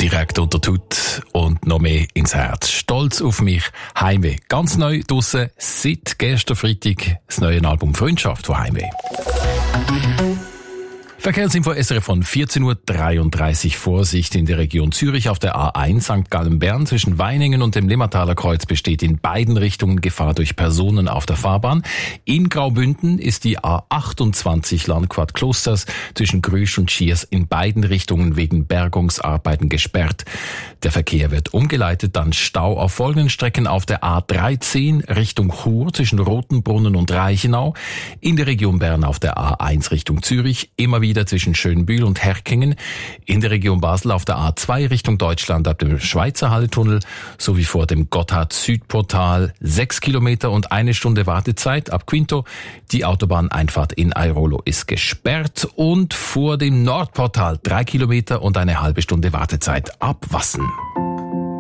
direkt unter die Haut und noch mehr ins Herz. Stolz auf mich, Heimweh. Ganz neu draussen, seit gestern Freitag, das neue Album Freundschaft von Heimweh. Verkehrsinfo SRF von 14.33 Uhr. Vorsicht in der Region Zürich auf der A1 St. Gallen-Bern zwischen Weiningen und dem Limmertaler Kreuz besteht in beiden Richtungen Gefahr durch Personen auf der Fahrbahn. In Graubünden ist die A28 Landquart Klosters zwischen Grüsch und Schiers in beiden Richtungen wegen Bergungsarbeiten gesperrt. Der Verkehr wird umgeleitet, dann Stau auf folgenden Strecken auf der A13 Richtung Chur zwischen Rotenbrunnen und Reichenau. In der Region Bern auf der A1 Richtung Zürich immer wieder zwischen Schönbühl und Herkingen, in der Region Basel auf der A2 Richtung Deutschland ab dem Schweizer Halletunnel sowie vor dem Gotthard-Südportal 6 Kilometer und 1 Stunde Wartezeit ab Quinto. Die Autobahneinfahrt in Airolo ist gesperrt und vor dem Nordportal 3 Kilometer und eine halbe Stunde Wartezeit ab Wassen.